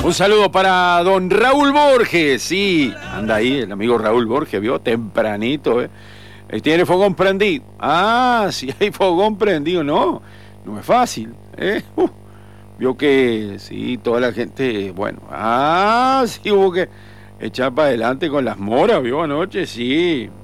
Un saludo para don Raúl Borges, sí, anda ahí el amigo Raúl Borges, vio, tempranito, tiene fogón prendido. Ah, si hay fogón prendido, no es fácil, vio que sí, toda la gente, bueno, sí hubo que echar para adelante con las moras, vio anoche, sí.